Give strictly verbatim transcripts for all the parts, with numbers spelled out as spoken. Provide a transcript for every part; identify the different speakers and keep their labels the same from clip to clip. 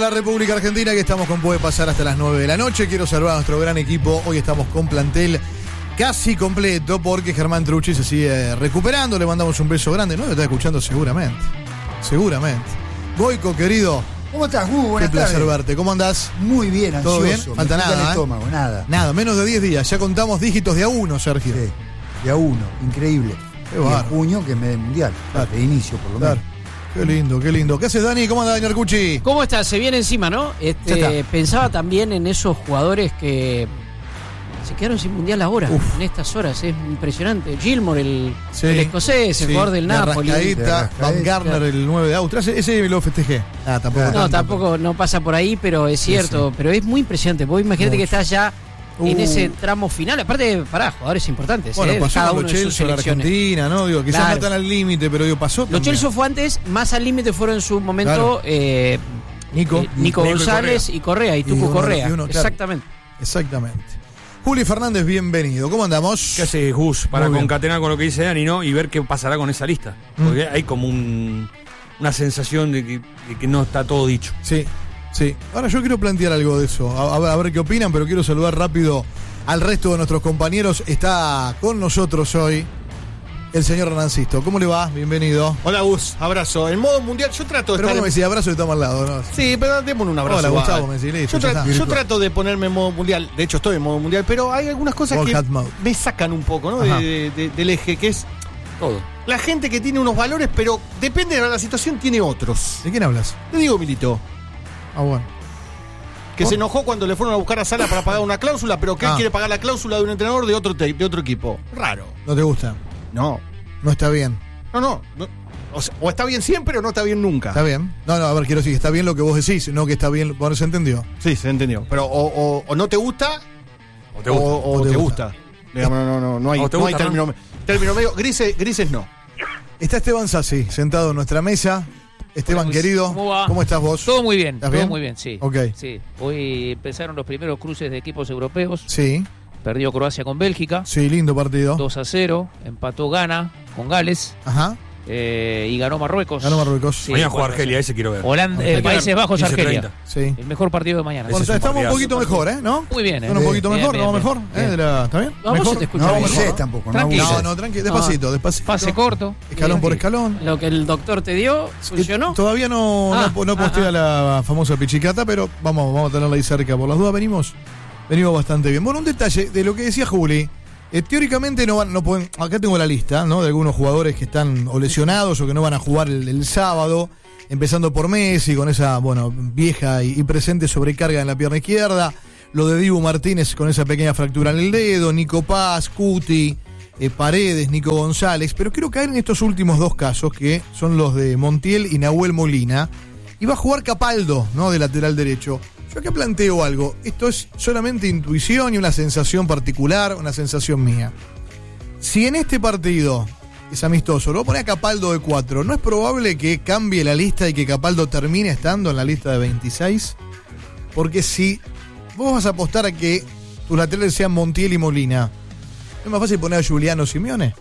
Speaker 1: la República Argentina, que estamos con Puede Pasar hasta las nueve de la noche. Quiero saludar a nuestro gran equipo. Hoy estamos con plantel casi completo porque Germán Trucci se sigue recuperando. Le mandamos un beso grande. No lo está escuchando seguramente. Seguramente. Goico, querido.
Speaker 2: ¿Cómo estás, Hugo? Buenas
Speaker 1: Qué placer
Speaker 2: tardes.
Speaker 1: verte. ¿Cómo andás?
Speaker 2: Muy bien, ansioso.
Speaker 1: ¿Todo bien?
Speaker 2: Me
Speaker 1: Falta
Speaker 2: pica
Speaker 1: nada,
Speaker 2: el
Speaker 1: ¿eh?
Speaker 2: estómago, nada.
Speaker 1: Nada, menos de diez días. Ya contamos dígitos de a uno, Sergio.
Speaker 2: Sí, de a uno, increíble.
Speaker 1: Qué
Speaker 2: y en
Speaker 1: bárbaro.
Speaker 2: junio, que es medio mundial.
Speaker 1: Claro.
Speaker 2: De inicio, por lo
Speaker 1: Claro.
Speaker 2: menos.
Speaker 1: Qué lindo, qué lindo. ¿Qué haces, Dani? ¿Cómo anda, Dani Arcucci?
Speaker 3: ¿Cómo está? Se viene encima, ¿no?
Speaker 1: Ya
Speaker 3: Este,
Speaker 1: está.
Speaker 3: pensaba también en esos jugadores que se quedaron sin mundial ahora,
Speaker 1: Uf.
Speaker 3: en estas horas. Es impresionante. Gilmore, el,
Speaker 1: Sí,
Speaker 3: el escocés, el
Speaker 1: sí,
Speaker 3: jugador del
Speaker 1: de
Speaker 3: Napoli.
Speaker 1: Arrascaeta,
Speaker 2: De Arrascaeta.
Speaker 1: Van Garner, el nueve de Austria. Ese, ese lo festejé. Ah, tampoco.
Speaker 2: Claro.
Speaker 3: No,
Speaker 1: tanto,
Speaker 3: tampoco no pasa por ahí, pero es
Speaker 1: Sí,
Speaker 3: cierto.
Speaker 1: sí.
Speaker 3: Pero es muy impresionante. Vos imagínate que
Speaker 1: Mucho.
Speaker 3: estás ya en
Speaker 1: Uh.
Speaker 3: ese tramo final. Aparte, pará, jugadores importantes.
Speaker 1: Bueno,
Speaker 3: ¿eh?
Speaker 1: pasó
Speaker 3: Cada
Speaker 1: con
Speaker 3: uno
Speaker 1: los
Speaker 3: de sus
Speaker 1: Chelsea, la
Speaker 3: selecciones.
Speaker 1: Argentina, ¿no? Digo, quizás
Speaker 3: Claro.
Speaker 1: no tan al límite, pero digo, pasó
Speaker 3: Los
Speaker 1: también.
Speaker 3: Chelsea fue antes, más al límite fueron en su momento
Speaker 1: Claro.
Speaker 3: eh,
Speaker 1: Nico.
Speaker 3: eh, Nico,
Speaker 4: Nico y
Speaker 3: González y Correa, y,
Speaker 1: Y
Speaker 3: Tucu
Speaker 1: uno-
Speaker 3: Correa.
Speaker 1: y uno, claro.
Speaker 3: Exactamente.
Speaker 1: Exactamente. Juli Fernández, bienvenido. ¿Cómo andamos?
Speaker 4: ¿Qué hace Gus? Para
Speaker 1: Muy bien.
Speaker 4: concatenar con lo que dice Dani, ¿no? Y ver qué pasará con esa lista. Porque hay como un, una sensación de que, de que no está todo dicho.
Speaker 1: Sí, sí. Ahora yo quiero plantear algo de eso. A, a ver, a ver qué opinan, pero quiero saludar rápido al resto de nuestros compañeros. Está con nosotros hoy el señor Hernancisto. ¿Cómo le va? Bienvenido.
Speaker 5: Hola Gus, abrazo. En modo mundial yo trato de
Speaker 1: Pero
Speaker 5: estar
Speaker 1: bueno, me
Speaker 5: en...
Speaker 1: decía abrazo y estamos al lado, ¿no?
Speaker 5: Sí, pero démosle un abrazo.
Speaker 1: Hola,
Speaker 5: igual.
Speaker 1: Gustavo, me decís, listo,
Speaker 5: yo,
Speaker 1: ya
Speaker 5: tra-
Speaker 1: está.
Speaker 5: yo trato de ponerme en modo mundial. De hecho, estoy en modo mundial, pero hay algunas cosas
Speaker 1: All
Speaker 5: que
Speaker 1: hat mode.
Speaker 5: me sacan un poco, ¿no?
Speaker 1: Ajá.
Speaker 5: De- de- del eje, que es
Speaker 4: Todo.
Speaker 5: la gente que tiene unos valores, pero depende de la situación, tiene otros.
Speaker 1: ¿De quién hablas?
Speaker 5: Le digo, Milito,
Speaker 1: Ah, bueno.
Speaker 5: que
Speaker 1: ¿Oh?
Speaker 5: se enojó cuando le fueron a buscar a Sala para pagar una cláusula, pero que
Speaker 1: Ah.
Speaker 5: él quiere pagar la cláusula de un entrenador de otro, te- de otro equipo. Raro.
Speaker 1: ¿No te gusta?
Speaker 5: No,
Speaker 1: No está bien.
Speaker 5: no, no. no. O, sea, o está bien siempre o no está bien nunca.
Speaker 1: ¿Está bien? No, no, a ver, quiero decir, está bien lo que vos decís, no que está bien. Bueno, se entendió.
Speaker 5: Sí, se entendió. Pero o, o- o no te gusta
Speaker 4: ¿O te gusta?
Speaker 5: o, o
Speaker 1: O te
Speaker 5: te
Speaker 1: gusta.
Speaker 5: gusta. Digamos, no, no, no, no hay,
Speaker 4: ¿O te
Speaker 5: no hay
Speaker 4: gusta,
Speaker 5: término,
Speaker 4: no?
Speaker 5: término medio. Grises, grises no.
Speaker 1: Está Esteban Sassi, sentado en nuestra mesa. Esteban,
Speaker 6: Hola,
Speaker 1: querido,
Speaker 6: ¿cómo va?
Speaker 1: ¿cómo estás vos?
Speaker 6: Todo muy bien,
Speaker 1: ¿Estás
Speaker 6: todo
Speaker 1: bien?
Speaker 6: muy bien, sí.
Speaker 1: Ok.
Speaker 6: Sí, hoy empezaron los primeros cruces de equipos europeos.
Speaker 1: Sí,
Speaker 6: Perdió Croacia con Bélgica,
Speaker 1: sí, lindo partido.
Speaker 6: dos a cero. Empató Ghana con Gales
Speaker 1: Ajá,
Speaker 6: eh, y ganó Marruecos.
Speaker 1: ganó Marruecos.
Speaker 6: Sí,
Speaker 4: Mañana juega
Speaker 6: cuatro a
Speaker 4: Argelia,
Speaker 6: cero.
Speaker 4: ese quiero ver.
Speaker 6: Holanda, eh,
Speaker 1: Argelia.
Speaker 6: Países Bajos,
Speaker 4: quince
Speaker 6: Argelia.
Speaker 4: treinta.
Speaker 1: Sí.
Speaker 6: El mejor partido de mañana.
Speaker 1: Bueno,
Speaker 4: Ese es un
Speaker 1: estamos un
Speaker 4: partidazo.
Speaker 1: poquito mejor, ¿eh? ¿no?
Speaker 6: Muy bien, ¿eh?
Speaker 1: Están un poquito
Speaker 6: Bien,
Speaker 1: mejor,
Speaker 6: bien,
Speaker 1: vamos
Speaker 6: bien,
Speaker 1: mejor.
Speaker 6: bien.
Speaker 1: ¿eh? De la- ¿Está bien?
Speaker 3: Vamos,
Speaker 1: ¿Mejor?
Speaker 3: se te escucha
Speaker 2: No
Speaker 3: bien.
Speaker 2: avises tampoco, no
Speaker 6: Tranquilo.
Speaker 2: avises.
Speaker 1: No, no, tranqui, despacito,
Speaker 6: Ah,
Speaker 1: despacito.
Speaker 6: Pase corto.
Speaker 1: Escalón por
Speaker 6: Bien.
Speaker 1: escalón.
Speaker 3: Lo que el doctor te dio, funcionó.
Speaker 1: Eh, Todavía no,
Speaker 3: Ah,
Speaker 1: no, no postea
Speaker 3: ah,
Speaker 1: la famosa pichicata, pero vamos, vamos a tenerla ahí cerca. Por las dudas venimos, venimos bastante bien. Bueno, un detalle de lo que decía Juli. Eh, teóricamente no van, no pueden. Acá tengo la lista, ¿no? De algunos jugadores que están o lesionados o que no van a jugar el, el sábado. Empezando por Messi, con esa, bueno, vieja y, y presente sobrecarga en la pierna izquierda. Lo de Dibu Martínez con esa pequeña fractura en el dedo. Nico Paz, Cuti, eh, Paredes, Nico González. Pero quiero caer en estos últimos dos casos, que son los de Montiel y Nahuel Molina. Y va a jugar Capaldo, ¿no? De lateral derecho. Yo acá planteo algo. Esto es solamente intuición y una sensación particular, una sensación mía. Si en este partido es amistoso, lo pone a Capaldo de cuatro, ¿no es probable que cambie la lista y que Capaldo termine estando en la lista de veintiséis? Porque si vos vas a apostar a que tus laterales sean Montiel y Molina, ¿no es más fácil poner a Juliano Simeone?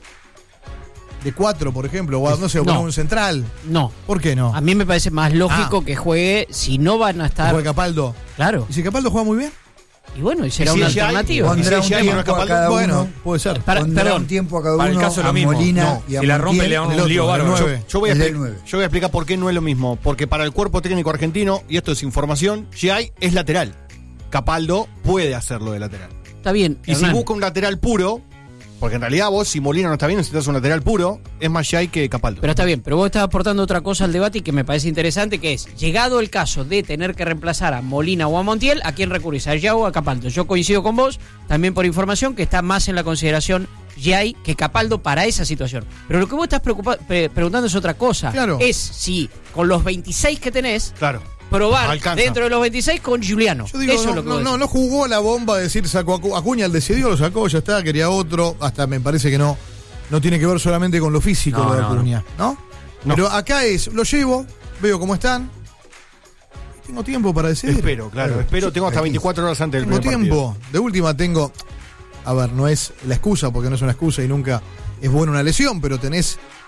Speaker 1: De cuatro, por ejemplo, o a, no sé, o
Speaker 3: No.
Speaker 1: poner un central.
Speaker 3: No.
Speaker 1: ¿Por qué no?
Speaker 3: A mí me parece más lógico
Speaker 1: Ah.
Speaker 3: que juegue si no van a
Speaker 1: Que
Speaker 3: estar.
Speaker 1: juegue Capaldo.
Speaker 3: Claro.
Speaker 1: ¿Y si Capaldo juega muy bien?
Speaker 3: Y bueno, y será
Speaker 5: ¿Y si
Speaker 3: una
Speaker 5: ya hay-
Speaker 3: alternativa.
Speaker 5: ¿Y si
Speaker 2: Pondrá un
Speaker 5: ya hay
Speaker 2: tiempo
Speaker 5: una
Speaker 2: a
Speaker 5: Capaldo?
Speaker 2: cada
Speaker 1: Bueno,
Speaker 2: uno.
Speaker 1: puede ser.
Speaker 3: Para-
Speaker 2: Pondrá
Speaker 3: perdón.
Speaker 2: un tiempo a cada
Speaker 4: Para el
Speaker 2: uno,
Speaker 4: caso es lo
Speaker 2: a
Speaker 4: mismo.
Speaker 2: Molina
Speaker 4: No,
Speaker 2: y a
Speaker 4: si la rompe,
Speaker 2: Montiel.
Speaker 4: le da un
Speaker 1: el otro,
Speaker 4: lío
Speaker 1: el
Speaker 4: bárbaro.
Speaker 1: nueve.
Speaker 5: Yo voy, a
Speaker 2: Es del
Speaker 5: expli-
Speaker 2: nueve.
Speaker 5: yo voy a explicar por qué no es lo mismo. Porque para el cuerpo técnico argentino, y esto es información, G I es lateral. Capaldo puede hacerlo de lateral.
Speaker 3: Está bien.
Speaker 5: Y si
Speaker 3: Hernán.
Speaker 5: busca un lateral puro, porque en realidad vos, si Molina no está bien, necesitas un lateral puro, es más G I que Capaldo.
Speaker 3: Pero está bien, pero vos estás aportando otra cosa al debate y que me parece interesante, que es, llegado el caso de tener que reemplazar a Molina o a Montiel, ¿a quién recurrís? ¿A Yao o a Capaldo? Yo coincido con vos, también por información, que está más en la consideración Yai que Capaldo para esa situación. Pero lo que vos estás preocupa- pre- preguntando es otra cosa.
Speaker 1: Claro.
Speaker 3: Es si con los veintiséis que tenés,
Speaker 5: Claro.
Speaker 3: probar
Speaker 5: Alcanza.
Speaker 3: dentro de los veintiséis con Giuliano.
Speaker 1: Yo digo,
Speaker 3: Eso
Speaker 1: no,
Speaker 3: es lo que
Speaker 1: no,
Speaker 3: vos
Speaker 1: no,
Speaker 3: decís.
Speaker 1: no jugó la bomba de decir sacó a Acu- Acuña, el decidió, lo sacó, ya está, quería otro. Hasta me parece que no, no tiene que ver solamente con lo físico
Speaker 4: No,
Speaker 1: lo de
Speaker 4: no,
Speaker 1: Acuña, ¿no?
Speaker 5: No.
Speaker 1: Pero acá es, lo llevo, veo cómo están. Tengo tiempo para decidir.
Speaker 5: Espero, claro, espero. Tengo hasta veinticuatro horas antes del
Speaker 1: Tengo
Speaker 5: primer
Speaker 1: tiempo. De última tengo. A ver, no es la excusa, porque no es una excusa y nunca es buena una lesión, pero tenés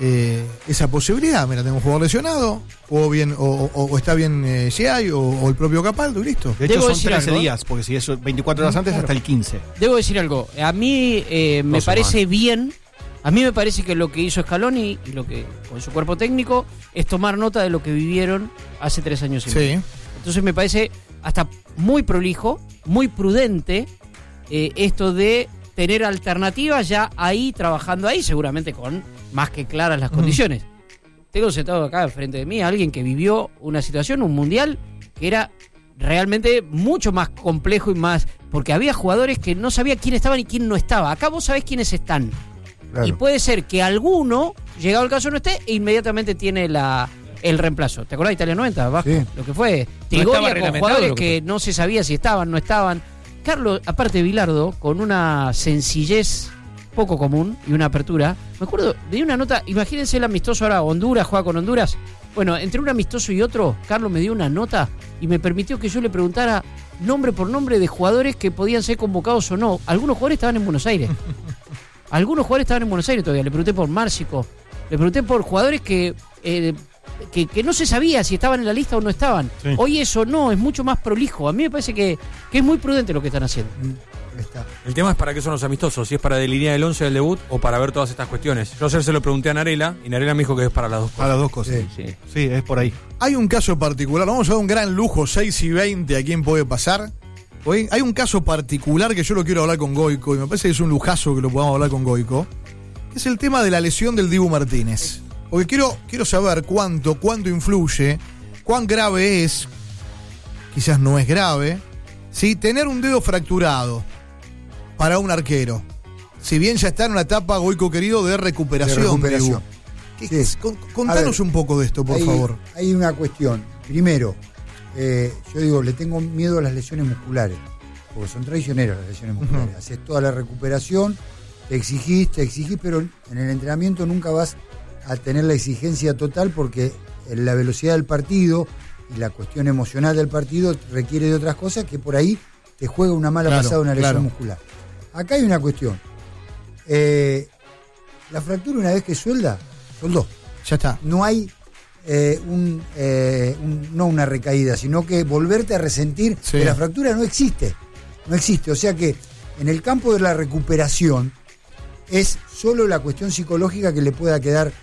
Speaker 1: eh, esa posibilidad. Mira, tengo un jugador lesionado, o bien, o, o, o está bien eh, Giai, o, o el propio Capaldo, y listo.
Speaker 5: De hecho,
Speaker 3: Debo
Speaker 5: son
Speaker 3: decir
Speaker 5: trece
Speaker 3: algo, ¿eh?
Speaker 5: días, porque si es veinticuatro horas antes,
Speaker 3: Claro.
Speaker 5: hasta el quince.
Speaker 3: Debo decir algo. A mí eh, me
Speaker 4: Dos
Speaker 3: parece
Speaker 4: semanas.
Speaker 3: bien. A mí me parece que lo que hizo Scaloni y lo que con su cuerpo técnico es tomar nota de lo que vivieron hace tres años y medio.
Speaker 1: Sí.
Speaker 3: Entonces me parece hasta muy prolijo, muy prudente eh, esto de tener alternativas ya ahí, trabajando ahí, seguramente con más que claras las condiciones. Tengo sentado acá frente de mí a alguien que vivió una situación, un mundial, que era realmente mucho más complejo y más... Porque había jugadores que no sabía quién estaba ni quién no estaba. Acá vos sabés quiénes están.
Speaker 2: Claro.
Speaker 3: Y puede ser que alguno, llegado el caso, no esté e inmediatamente tiene la el reemplazo. ¿Te acordás de Italia noventa? Vasco?
Speaker 2: Sí.
Speaker 3: Lo que fue.
Speaker 6: estaba
Speaker 3: Trigoria con
Speaker 6: reglamentado
Speaker 3: jugadores
Speaker 6: lo
Speaker 3: que,
Speaker 6: que
Speaker 3: no se sabía si estaban, no estaban. Carlos, aparte de Bilardo, con una sencillez poco común y una apertura. Me acuerdo de una nota, imagínense el amistoso ahora, Honduras, juega con Honduras. Bueno, entre un amistoso y otro, Carlos me dio una nota y me permitió que yo le preguntara nombre por nombre de jugadores que podían ser convocados o no. Algunos jugadores estaban en Buenos Aires. Algunos jugadores estaban en Buenos Aires todavía. Le pregunté por Márcico. Le pregunté por jugadores que, eh, que, que no se sabía si estaban en la lista o no estaban.
Speaker 5: Sí.
Speaker 3: Hoy eso no, es mucho más prolijo. A mí me parece que, que es muy prudente lo que están haciendo.
Speaker 2: Ahí está.
Speaker 4: El tema es para qué son los amistosos, si es para delinear el once del debut o para ver todas estas cuestiones. Yo ayer se lo pregunté a Narela y Narela me dijo que es para las dos
Speaker 5: Para
Speaker 4: cosas.
Speaker 5: las dos cosas.
Speaker 2: Sí.
Speaker 6: Sí.
Speaker 5: Sí, es por ahí.
Speaker 1: Hay un caso particular, vamos a dar un gran lujo, seis y veinte, ¿a quién puede pasar? Hoy hay un caso particular que yo lo quiero hablar con Goico, y me parece que es un lujazo que lo podamos hablar con Goico, que es el tema de la lesión del Dibu Martínez. Porque quiero, quiero saber cuánto, cuánto influye, cuán grave es, quizás no es grave, ¿sí? Tener un dedo fracturado para un arquero. Si bien ya está en una etapa, Goico querido, de recuperación.
Speaker 2: De recuperación.
Speaker 1: Dibu. ¿Qué-
Speaker 2: Sí.
Speaker 1: con- contanos
Speaker 2: A ver,
Speaker 1: un poco de esto, por
Speaker 2: hay,
Speaker 1: favor.
Speaker 2: Hay una cuestión. Primero, eh, yo digo, le tengo miedo a las lesiones musculares, porque son traicioneras las lesiones musculares.
Speaker 1: Ujú.
Speaker 2: Haces toda la recuperación, te exigís, te exigís, pero en el entrenamiento nunca vas a tener la exigencia total porque la velocidad del partido y la cuestión emocional del partido requiere de otras cosas que por ahí te juega una mala
Speaker 1: Claro,
Speaker 2: pasada, una lesión
Speaker 1: claro.
Speaker 2: muscular. Acá hay una cuestión. Eh, la fractura una vez que suelda, soldó.
Speaker 1: Ya está.
Speaker 2: No hay eh, un, eh, un- no una recaída, sino que volverte a resentir
Speaker 1: Sí.
Speaker 2: que la fractura no existe. No existe. O sea que en el campo de la recuperación es solo la cuestión psicológica que le pueda quedar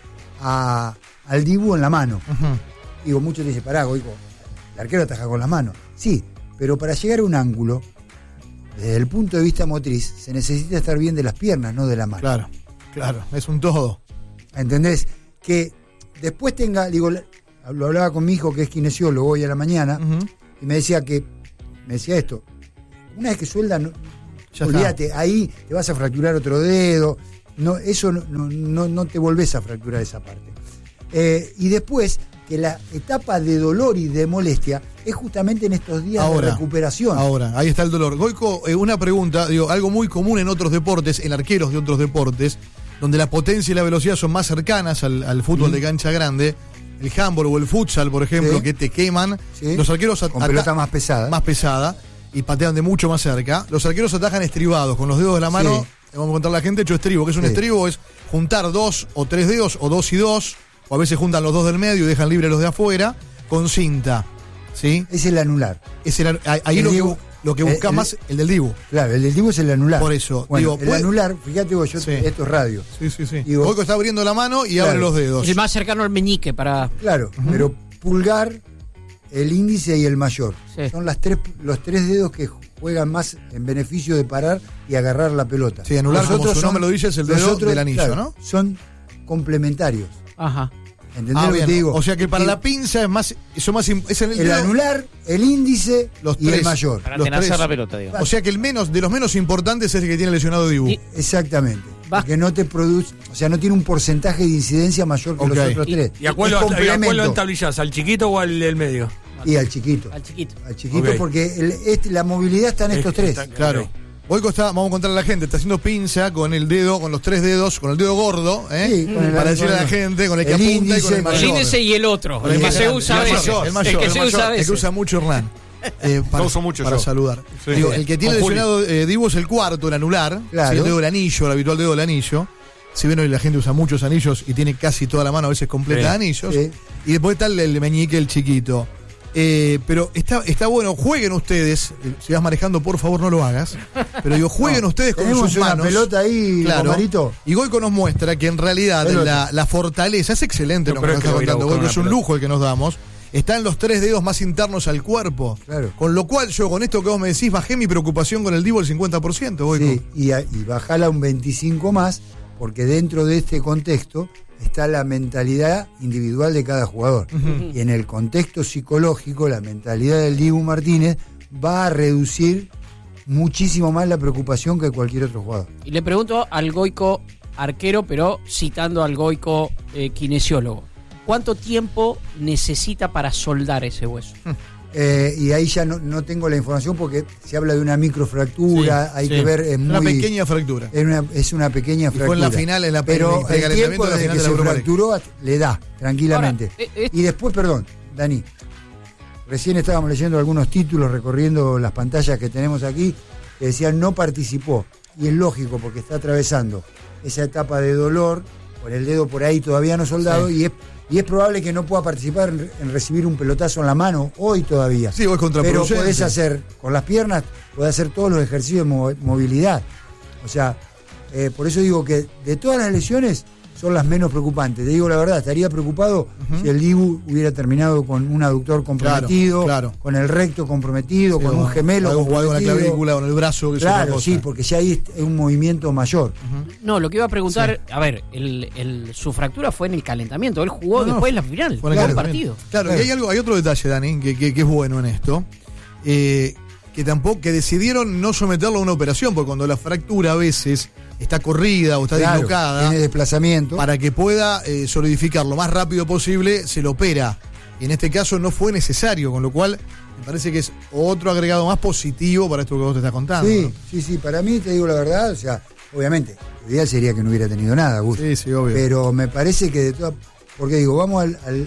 Speaker 2: a- al Dibu en la mano.
Speaker 1: Ujú.
Speaker 2: Digo, muchos dicen, pará, Goico, el arquero ataja con las manos. Sí, pero para llegar a un ángulo, desde el punto de vista motriz, se necesita estar bien de las piernas, no de la mano.
Speaker 1: Claro, claro, es un todo.
Speaker 2: ¿Entendés? Que después tenga, digo, la- lo hablaba con mi hijo que es kinesiólogo hoy a la mañana,
Speaker 1: Ujú.
Speaker 2: y me decía que, me decía esto, una vez que suelda, no,
Speaker 1: Ya
Speaker 2: olvídate, ahí te vas a fracturar otro dedo, no, eso no, no, no, no te volvés a fracturar esa parte. Eh, y después, que la etapa de dolor y de molestia es justamente en estos días
Speaker 1: Ahora,
Speaker 2: de recuperación.
Speaker 1: Ahora, ahí está el dolor. Goico, eh, una pregunta, digo, algo muy común en otros deportes, en arqueros de otros deportes, donde la potencia y la velocidad son más cercanas al, al fútbol
Speaker 2: Mm.
Speaker 1: de cancha grande, el handball o el futsal, por ejemplo,
Speaker 2: Sí.
Speaker 1: que te queman,
Speaker 2: Sí.
Speaker 1: los arqueros at-
Speaker 2: Con
Speaker 1: ata-
Speaker 2: pelota más pesada.
Speaker 1: más pesada y patean de mucho más cerca. Los arqueros atajan estribados, con los dedos de la mano.
Speaker 2: Sí.
Speaker 1: Le vamos a contar a la gente, hecho estribo, que es un
Speaker 2: Sí.
Speaker 1: estribo, es juntar dos o tres dedos, o dos y dos, o a veces juntan los dos del medio y dejan libre los de afuera, con cinta. ¿Sí?
Speaker 2: Es el anular.
Speaker 1: Es el- ahí
Speaker 2: El
Speaker 1: lo,
Speaker 2: Dibu-
Speaker 1: que, lo que
Speaker 2: el-
Speaker 1: busca
Speaker 2: el-
Speaker 1: más el del Dibu.
Speaker 2: Claro, el del Dibu es el anular.
Speaker 1: Por eso,
Speaker 2: Bueno,
Speaker 1: digo,
Speaker 2: el
Speaker 1: puede-
Speaker 2: anular, fíjate vos, yo,
Speaker 1: Sí.
Speaker 2: esto es radio.
Speaker 1: Sí, sí, sí.
Speaker 2: Digo-
Speaker 1: Goico está abriendo la mano y
Speaker 2: Claro.
Speaker 1: abre los dedos.
Speaker 3: El más cercano al meñique para...
Speaker 2: Claro, pero pulgar, el índice y el mayor.
Speaker 3: Sí.
Speaker 2: Son las tres, los tres dedos que juegan más en beneficio de parar y agarrar la pelota.
Speaker 1: Sí, anular,
Speaker 2: Los
Speaker 1: como
Speaker 2: otros
Speaker 1: su nombre lo dice, es el dedo
Speaker 2: los otros,
Speaker 1: del anillo,
Speaker 2: claro,
Speaker 1: ¿no?
Speaker 2: Son complementarios.
Speaker 3: Ajá.
Speaker 2: ¿Entendés
Speaker 1: Ah,
Speaker 2: lo que
Speaker 1: bien.
Speaker 2: te digo?
Speaker 1: O sea que para
Speaker 2: Que
Speaker 1: la pinza es más. Eso más im- es el,
Speaker 2: el
Speaker 1: dedo-
Speaker 2: anular, el índice
Speaker 1: Los
Speaker 2: y el
Speaker 1: tres.
Speaker 2: mayor.
Speaker 6: Para
Speaker 1: Los
Speaker 6: atenazar
Speaker 1: tres.
Speaker 6: la pelota, digamos.
Speaker 1: O sea que el menos, de los menos importantes es el que tiene lesionado Dibu.
Speaker 3: Y-
Speaker 2: Exactamente.
Speaker 3: Va-
Speaker 2: Porque no te produce, o sea, no tiene un porcentaje de incidencia mayor que
Speaker 1: Ok.
Speaker 2: los otros
Speaker 3: Y-
Speaker 2: tres.
Speaker 4: ¿Y a cuál,
Speaker 2: Es
Speaker 4: lo, y a cuál lo
Speaker 2: complemento.
Speaker 4: entablillás? ¿Al chiquito o al del medio?
Speaker 2: Y al chiquito.
Speaker 3: Al chiquito.
Speaker 2: Al chiquito
Speaker 4: Ok.
Speaker 2: porque el- este- la movilidad está en estos
Speaker 4: Es que
Speaker 2: tres.
Speaker 4: está-
Speaker 1: Claro.
Speaker 4: Ok.
Speaker 1: Goico está, vamos a contarle a la gente, está haciendo pinza con el dedo, con los tres dedos, con el dedo gordo, ¿eh?
Speaker 2: Sí, con el-
Speaker 1: para decirle a la
Speaker 2: con el-
Speaker 1: gente, con el que
Speaker 2: el
Speaker 1: apunta y
Speaker 2: índice,
Speaker 1: con el
Speaker 2: con
Speaker 3: El
Speaker 1: mayor.
Speaker 3: índice y el otro.
Speaker 1: Con
Speaker 3: El que
Speaker 1: más
Speaker 3: se
Speaker 1: grande.
Speaker 3: usa a
Speaker 1: el
Speaker 3: veces.
Speaker 1: mayor, el mayor,
Speaker 3: El que
Speaker 1: el
Speaker 3: se
Speaker 1: mayor,
Speaker 3: usa a
Speaker 1: el que
Speaker 3: veces.
Speaker 1: usa mucho Hernán. Eh, para,
Speaker 5: Lo uso mucho
Speaker 1: para
Speaker 5: yo.
Speaker 1: saludar.
Speaker 5: Sí.
Speaker 1: Digo, el que tiene
Speaker 5: Con Juli.
Speaker 1: lesionado eh, Dibu es el cuarto, el anular,
Speaker 2: Claro.
Speaker 1: sí, el dedo del anillo, el habitual dedo del anillo. si bien hoy la gente usa muchos anillos y tiene casi toda la mano a veces completa
Speaker 4: Sí.
Speaker 1: de anillos,
Speaker 2: Sí.
Speaker 1: y después está el, el meñique, el chiquito. Eh, pero está, está bueno, jueguen ustedes, eh, si vas manejando por favor no lo hagas, pero digo, jueguen
Speaker 2: No,
Speaker 1: ustedes con
Speaker 2: tenemos
Speaker 1: sus
Speaker 2: una
Speaker 1: manos.
Speaker 2: pelota ahí,
Speaker 1: Claro.
Speaker 2: Omarito.
Speaker 1: Y Goico nos muestra que en realidad
Speaker 2: Pelota.
Speaker 1: la, la fortaleza es excelente
Speaker 4: No,
Speaker 1: lo que
Speaker 4: pero
Speaker 1: nos
Speaker 4: es que
Speaker 1: está
Speaker 4: voy a ir a
Speaker 1: contando
Speaker 4: buscar
Speaker 1: Goico, es
Speaker 4: una
Speaker 1: un
Speaker 4: pelota.
Speaker 1: lujo el que nos damos. Está en los tres dedos más internos al cuerpo.
Speaker 2: Claro.
Speaker 1: Con lo cual yo con esto que vos me decís bajé mi preocupación con el Divo al cincuenta por ciento, Goico.
Speaker 2: Sí, y, a- y bajala un veinticinco más, porque dentro de este contexto está la mentalidad individual de cada jugador. Y en el contexto psicológico, la mentalidad del Dibu Martínez va a reducir muchísimo más la preocupación que cualquier otro jugador.
Speaker 3: Y le pregunto al Goico arquero, pero citando al Goico eh, kinesiólogo. ¿Cuánto tiempo necesita para soldar ese hueso?
Speaker 2: Eh, y ahí ya no, no tengo la información porque se habla de una microfractura,
Speaker 1: Sí,
Speaker 2: hay
Speaker 1: sí.
Speaker 2: que ver, es
Speaker 1: Una
Speaker 2: muy...
Speaker 1: pequeña fractura.
Speaker 2: Es una, es una pequeña
Speaker 1: Y fue
Speaker 2: fractura.
Speaker 1: en la final, en la
Speaker 2: Pero
Speaker 1: pre-
Speaker 2: el
Speaker 1: precalentamiento
Speaker 2: tiempo
Speaker 1: de la
Speaker 2: desde
Speaker 1: final
Speaker 2: que
Speaker 1: de la
Speaker 2: se
Speaker 1: Europa League.
Speaker 2: fracturó le da, tranquilamente.
Speaker 3: Ahora, eh, eh,
Speaker 2: Y después, perdón, Dani, recién estábamos leyendo algunos títulos, recorriendo las pantallas que tenemos aquí, que decían no participó. Y es lógico, porque está atravesando esa etapa de dolor, con el dedo por ahí todavía no soldado,
Speaker 1: Sí.
Speaker 2: y es y es probable que no pueda participar en, en recibir un pelotazo en la mano hoy todavía.
Speaker 1: Sí, o es
Speaker 2: Pero
Speaker 1: contraproducente.
Speaker 2: podés hacer, con las piernas, podés hacer todos los ejercicios de mo- movilidad. O sea, eh, por eso digo que de todas las lesiones son las menos preocupantes. Te digo la verdad, estaría preocupado si el Dibu hubiera terminado con un aductor comprometido,
Speaker 1: claro.
Speaker 2: con el recto comprometido,
Speaker 1: Sí,
Speaker 2: con
Speaker 1: o-
Speaker 2: un gemelo
Speaker 1: o algo jugado con la
Speaker 2: comprometido.
Speaker 1: clavícula, con el brazo, que es otra
Speaker 2: Claro,
Speaker 1: cosa.
Speaker 2: sí, porque ya ahí es un movimiento mayor.
Speaker 3: No, lo que iba a preguntar, a ver, el, el- su fractura fue en el calentamiento. Él jugó
Speaker 1: No, no,
Speaker 3: después en la final,
Speaker 1: Fue en
Speaker 3: jugó
Speaker 1: el
Speaker 3: el
Speaker 1: calentamiento.
Speaker 3: partido.
Speaker 1: Claro,
Speaker 2: Claro.
Speaker 1: y hay algo, hay otro detalle, Dani, que, que- que es bueno en esto. Eh, que tampoco, que decidieron no someterlo a una operación, porque cuando la fractura a veces está corrida o está
Speaker 2: Claro,
Speaker 1: dislocada,
Speaker 2: tiene desplazamiento.
Speaker 1: para que pueda eh, solidificar lo más rápido posible, se lo opera. Y en este caso no fue necesario, con lo cual me parece que es otro agregado más positivo para esto que vos te estás contando.
Speaker 2: Sí,
Speaker 1: ¿no?
Speaker 2: sí, sí, para mí te digo la verdad, o sea, obviamente, lo ideal sería que no hubiera tenido nada, Gus.
Speaker 1: Sí, sí, obvio.
Speaker 2: Pero me parece que de todas. Porque digo, vamos al, al-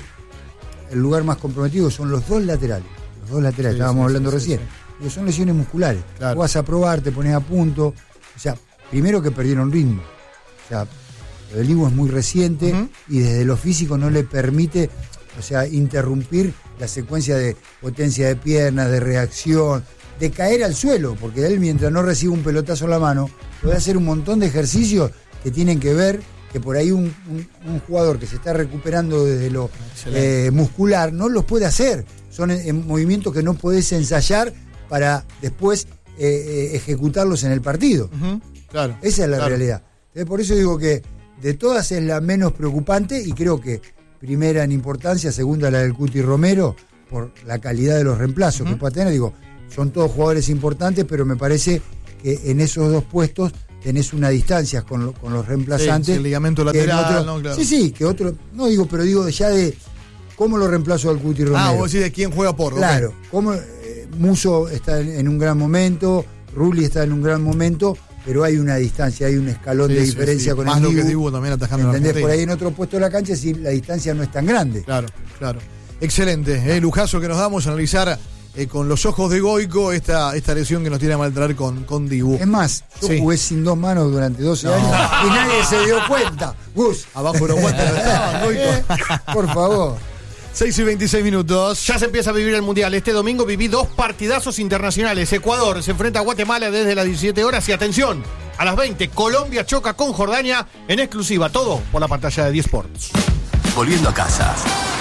Speaker 2: el lugar más comprometido, son los dos laterales. Los dos laterales,
Speaker 1: Sí,
Speaker 2: estábamos
Speaker 1: sí,
Speaker 2: hablando
Speaker 1: sí,
Speaker 2: recién.
Speaker 1: sí,
Speaker 2: Digo, son lesiones musculares.
Speaker 1: Claro.
Speaker 2: Vos vas a probar, te pones a punto. O sea, primero que perdieron ritmo. O sea, lo del Ivo es muy reciente
Speaker 1: Ujú.
Speaker 2: y desde lo físico no le permite, o sea, interrumpir la secuencia de potencia de piernas, de reacción, de caer al suelo, porque él mientras no recibe un pelotazo en la mano, puede hacer un montón de ejercicios que tienen que ver que por ahí un, un- un jugador que se está recuperando desde lo
Speaker 1: Excelente.
Speaker 2: eh, muscular no los puede hacer. Son en- en movimientos que no podés ensayar para después eh, eh, ejecutarlos en el partido.
Speaker 1: Ujú, claro.
Speaker 2: Esa es la
Speaker 1: claro.
Speaker 2: realidad. Entonces, por eso digo que de todas es la menos preocupante y creo que primera en importancia, segunda la del Cuti Romero, por la calidad de los reemplazos que pueda tener. Digo, son todos jugadores importantes, pero me parece que en esos dos puestos tenés una distancia con, lo- con los reemplazantes.
Speaker 1: Sí, sí, el ligamento
Speaker 2: que en
Speaker 1: lateral,
Speaker 2: otro-
Speaker 1: ¿no? Claro.
Speaker 2: Sí, sí, que otro, no digo, pero digo ya de cómo lo reemplazo al Cuti Romero.
Speaker 1: Ah, vos decís de quién juega por. ok.
Speaker 2: Claro, como eh, Muso está en, en un gran momento, Rulli está en un gran momento, pero hay una distancia, hay un escalón
Speaker 1: Sí,
Speaker 2: de
Speaker 1: sí,
Speaker 2: diferencia
Speaker 1: sí.
Speaker 2: con
Speaker 1: Más
Speaker 2: el
Speaker 1: lo que
Speaker 2: Dibu.
Speaker 1: Dibu también atajando en
Speaker 2: ¿Entendés?
Speaker 1: Argentina.
Speaker 2: Por ahí en otro puesto de la cancha si la distancia no es tan grande.
Speaker 1: Claro, claro. Excelente, eh, lujazo que nos damos a analizar eh, con los ojos de Goico esta, esta lesión que nos tiene a maltraer con, con Dibu.
Speaker 2: Es más, yo
Speaker 1: Sí.
Speaker 2: jugué sin dos manos durante doce
Speaker 1: No.
Speaker 2: años y nadie se dio cuenta. Gus.
Speaker 1: Abajo los guantes no estaban, Goico.
Speaker 2: Eh, Por favor.
Speaker 1: seis y veintiséis minutos.
Speaker 5: Ya se empieza a vivir el Mundial. Este domingo viví dos partidazos internacionales. Ecuador se enfrenta a Guatemala desde las diecisiete horas. Y atención, a las veinte, Colombia choca con Jordania en exclusiva. Todo por la pantalla de diez Sports.
Speaker 7: Volviendo a casa.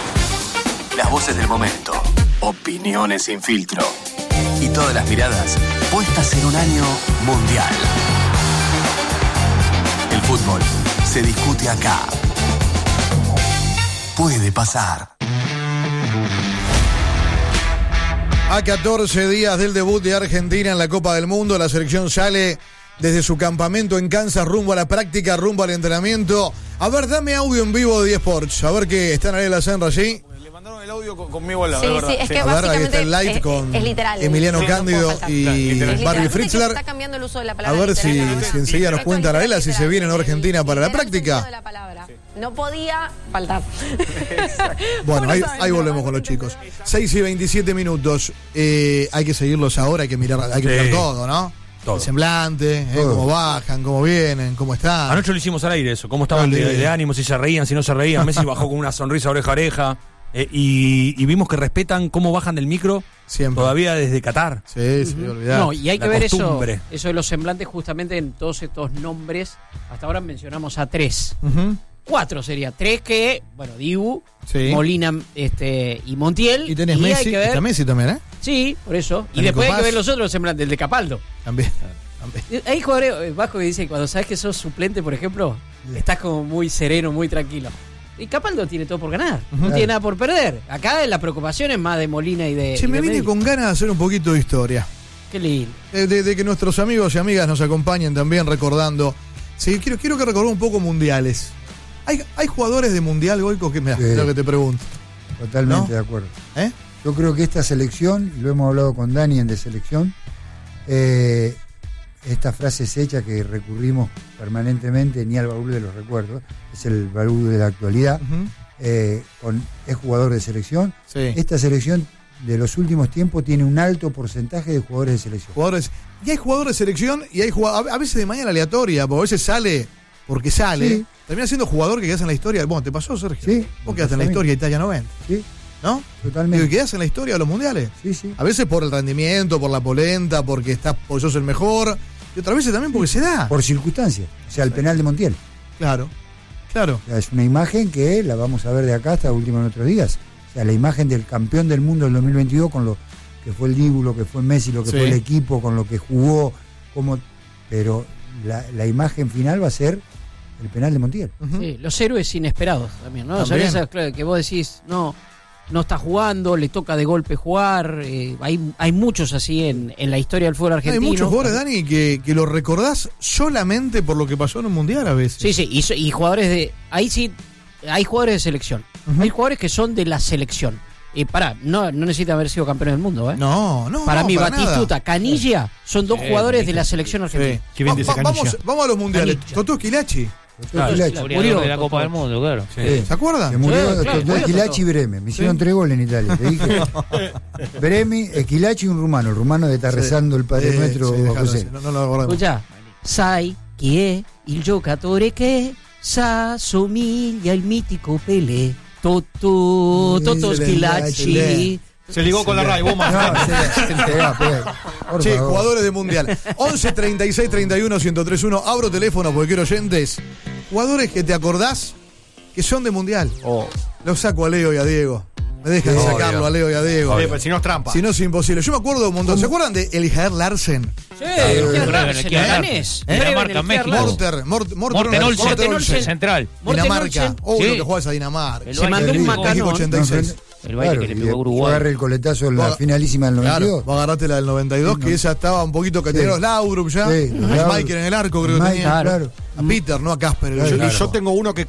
Speaker 7: Las voces del momento. Opiniones sin filtro. Y todas las miradas puestas en un año mundial. El fútbol se discute acá. Puede pasar.
Speaker 1: A catorce días del debut de Argentina en la Copa del Mundo, la selección sale desde su campamento en Kansas rumbo a la práctica, rumbo al entrenamiento. A ver, dame audio en vivo de diez Sports. A ver qué está en la Senra allí.
Speaker 8: Le mandaron el audio con- conmigo al lado,
Speaker 9: Sí,
Speaker 8: es verdad.
Speaker 9: sí, es que
Speaker 1: A ver, ahí
Speaker 9: básicamente
Speaker 1: está el live
Speaker 9: es,
Speaker 1: con
Speaker 9: es literal.
Speaker 1: Emiliano
Speaker 9: Sí, no
Speaker 1: Cándido
Speaker 9: puedo faltar.
Speaker 1: y
Speaker 8: Claro, literal.
Speaker 9: Es
Speaker 1: Barbie
Speaker 9: literal.
Speaker 1: Fritzler.
Speaker 9: Se está cambiando el uso de la
Speaker 1: A
Speaker 9: palabra.
Speaker 1: ver si,
Speaker 9: literal.
Speaker 1: si enseguida nos
Speaker 9: Esto
Speaker 1: cuentan,
Speaker 9: literal,
Speaker 1: Arela, si se
Speaker 9: literal.
Speaker 1: viene en Argentina para la
Speaker 9: Literal
Speaker 1: práctica.
Speaker 9: sentido de la palabra. No podía faltar.
Speaker 1: Bueno, ahí,
Speaker 9: Uno sabe,
Speaker 1: ahí
Speaker 9: no,
Speaker 1: volvemos
Speaker 9: no
Speaker 1: con los
Speaker 9: entiendo.
Speaker 1: chicos. seis y veintisiete minutos. Eh, hay que seguirlos ahora, hay que mirar, hay que
Speaker 4: Sí.
Speaker 1: mirar todo, ¿no?
Speaker 4: Todo.
Speaker 1: El semblante, eh,
Speaker 2: Todo.
Speaker 1: cómo bajan, cómo vienen, cómo están.
Speaker 4: Anoche lo hicimos al aire eso, cómo estaban de, de ánimo, si se reían, si no se reían. Messi bajó con una sonrisa oreja a oreja. Eh, y, y vimos que respetan cómo bajan del micro
Speaker 1: Siempre.
Speaker 4: todavía desde Qatar.
Speaker 1: Sí, sí,
Speaker 3: Ujú.
Speaker 1: olvidar.
Speaker 3: No, y hay
Speaker 4: La
Speaker 3: que ver eso,
Speaker 4: costumbre.
Speaker 3: eso de los semblantes justamente en todos estos nombres. Hasta ahora mencionamos a tres.
Speaker 1: Ujú.
Speaker 3: Cuatro sería. Tres que, bueno, Dibu,
Speaker 1: Sí.
Speaker 3: Molina este, y Montiel.
Speaker 1: Y tenés
Speaker 3: hay
Speaker 1: Messi,
Speaker 3: que ver-
Speaker 1: está Messi también, ¿eh?
Speaker 3: Sí, por eso. Y
Speaker 1: Nico
Speaker 3: después hay
Speaker 1: Paz.
Speaker 3: que ver los otros semblantes, el de Capaldo.
Speaker 1: También. también.
Speaker 3: Hay jugadores eh, Vasco que dice cuando sabes que sos suplente, por ejemplo, estás como muy sereno, muy tranquilo. Y Capaldo tiene todo por ganar, no
Speaker 1: Claro.
Speaker 3: tiene nada por perder. Acá la preocupación es más de Molina y de.
Speaker 1: Che,
Speaker 3: y
Speaker 1: me
Speaker 3: de
Speaker 1: vine
Speaker 3: Medina.
Speaker 1: con ganas de hacer un poquito de historia.
Speaker 3: Qué lindo.
Speaker 1: De, de- de que nuestros amigos y amigas nos acompañen también recordando. Sí, quiero, quiero que recordemos un poco mundiales. ¿Hay, hay jugadores de mundial, Goico? Que, mirá,
Speaker 2: Sí.
Speaker 1: es lo que te pregunto.
Speaker 2: Totalmente
Speaker 1: ¿No?
Speaker 2: de acuerdo.
Speaker 1: ¿Eh?
Speaker 2: Yo creo que esta selección, y lo hemos hablado con Dani en de selección, eh, esta frase es hecha que recurrimos permanentemente, ni al baúl de los recuerdos, es el baúl de la actualidad,
Speaker 1: Ujú.
Speaker 2: eh, con, es jugador de selección.
Speaker 1: Sí.
Speaker 2: Esta selección de los últimos tiempos tiene un alto porcentaje de jugadores de selección.
Speaker 1: Jugadores. Y hay jugadores de selección y hay jugadores, a veces de manera aleatoria, porque a veces sale porque sale.
Speaker 2: Sí.
Speaker 1: Termina siendo jugador que quedas en la historia. Bueno, ¿te pasó, Sergio?
Speaker 2: Sí,
Speaker 1: Vos
Speaker 2: me
Speaker 1: quedaste en la
Speaker 2: pasó a mí.
Speaker 1: historia de Italia noventa,
Speaker 2: Sí,
Speaker 1: ¿no? Digo, y
Speaker 2: totalmente.
Speaker 1: quedás en la historia de los mundiales.
Speaker 2: Sí, sí.
Speaker 1: A veces por el rendimiento, por la polenta, porque estás, porque sos el mejor. Y otras veces también porque se da.
Speaker 2: Por circunstancias. O sea, el penal de Montiel.
Speaker 1: Claro, claro.
Speaker 2: O sea, es una imagen que la vamos a ver de acá hasta el último de nuestros días. O sea, la imagen del campeón del mundo del dos mil veintidós con lo que fue el Dibu, lo que fue Messi, lo que
Speaker 1: Sí.
Speaker 2: fue el equipo, con lo que jugó, como, pero la, la imagen final va a ser el penal de Montiel.
Speaker 1: Ujú.
Speaker 3: Sí, los héroes inesperados también, ¿no?
Speaker 1: También.
Speaker 3: O sea, esas, claro, que vos decís, no, no está jugando, le toca de golpe jugar. eh, hay, hay muchos así en, en la historia del fútbol
Speaker 1: Hay
Speaker 3: argentino.
Speaker 1: muchos jugadores, Dani, que, que lo recordás solamente por lo que pasó en un mundial a veces.
Speaker 3: Sí, sí, y, so- y jugadores de. Ahí sí, hay jugadores de selección.
Speaker 1: Ujú.
Speaker 3: Hay jugadores que son de la selección. Y pará, no, no necesitan haber sido campeones del mundo, ¿eh?
Speaker 1: No, no.
Speaker 3: para
Speaker 1: no,
Speaker 3: mí,
Speaker 1: para
Speaker 3: Batistuta,
Speaker 1: nada.
Speaker 3: Canilla son dos
Speaker 6: Sí,
Speaker 3: jugadores de
Speaker 6: bonito.
Speaker 3: la selección argentina.
Speaker 1: Sí.
Speaker 5: Qué bien
Speaker 1: Va-
Speaker 5: dice
Speaker 1: va-
Speaker 5: Canilla.
Speaker 1: vamos, vamos a los mundiales.
Speaker 3: Canilla.
Speaker 1: Totó Esquilachi.
Speaker 2: Claro,
Speaker 3: la-
Speaker 2: Esquilachi.
Speaker 3: Murió,
Speaker 6: de la
Speaker 3: Totó.
Speaker 6: Copa del Mundo, claro.
Speaker 2: Sí.
Speaker 1: ¿Se acuerdan?
Speaker 2: Se murió
Speaker 3: Sí, claro,
Speaker 2: Totó
Speaker 3: murió
Speaker 2: Esquilachi
Speaker 3: Totó.
Speaker 2: y Breme. Me hicieron tres goles en Italia. Te dije. Bremi, Esquilachi y un rumano. El rumano de estar rezando el Padre
Speaker 1: Sí,
Speaker 2: Nuestro
Speaker 1: sí,
Speaker 2: bajo
Speaker 1: dejalo
Speaker 2: cero.
Speaker 1: así, no, no lo acordemos.
Speaker 3: Escucha, sai chi è il giocatore che sa somiglia al mitico Pelé. Totò,
Speaker 2: Mm,
Speaker 3: Totò
Speaker 2: se le
Speaker 3: Schilacci.
Speaker 2: enganche.
Speaker 5: Se ligó con la Rai, vos más.
Speaker 2: No, se- se- pegá, pegá. Por
Speaker 1: Che,
Speaker 2: favor.
Speaker 1: jugadores de mundial. once treinta y seis treinta y uno ciento tres uno. Abro teléfono porque quiero oyentes. Jugadores que te acordás que son de mundial.
Speaker 6: Oh.
Speaker 1: Los saco a Leo y a Diego. Me dejan
Speaker 2: Obvio.
Speaker 1: sacarlo a Leo y a Diego.
Speaker 5: Eh, pues si no es trampa.
Speaker 1: Si no es imposible. Yo me acuerdo de un montón. ¿Se acuerdan de Elijaer Larsen?
Speaker 3: Sí,
Speaker 2: Eh,
Speaker 3: Kian
Speaker 6: Breven,
Speaker 3: Larsen,
Speaker 6: Kian
Speaker 3: el
Speaker 6: Larsen.
Speaker 3: danés.
Speaker 6: De
Speaker 3: Breven,
Speaker 6: Dinamarca,
Speaker 3: el
Speaker 6: México.
Speaker 3: Kian Larsen.
Speaker 1: Morter, Mort, Mort,
Speaker 6: Morten Olsen,
Speaker 3: Morten Olsen.
Speaker 6: central.
Speaker 3: Morten
Speaker 1: Dinamarca.
Speaker 3: Olsen.
Speaker 1: Oh,
Speaker 6: Sí.
Speaker 1: lo que juega esa Dinamarca.
Speaker 6: El
Speaker 3: Se
Speaker 6: baile
Speaker 3: mandó
Speaker 6: que
Speaker 3: un
Speaker 6: le pegó-
Speaker 1: México
Speaker 3: macanón.
Speaker 1: ochenta y seis.
Speaker 6: El baile que le pegó a Uruguay.
Speaker 2: Agarre el coletazo en la
Speaker 1: Va-
Speaker 2: finalísima del noventa y dos.
Speaker 1: Claro, vos agarraste la del noventa y dos,
Speaker 2: Sí,
Speaker 1: que
Speaker 2: no.
Speaker 1: esa estaba un poquito que tenía
Speaker 2: Sí.
Speaker 1: los Laudrup ya.
Speaker 2: Sí, los
Speaker 1: A
Speaker 2: Laudrup.
Speaker 1: Michael en el arco, creo que
Speaker 2: Mike,
Speaker 1: tenía.
Speaker 3: claro.
Speaker 2: claro.
Speaker 1: A Peter, no a Casper. el
Speaker 2: Claro,
Speaker 1: otro.
Speaker 5: Y
Speaker 2: claro.
Speaker 5: yo tengo uno que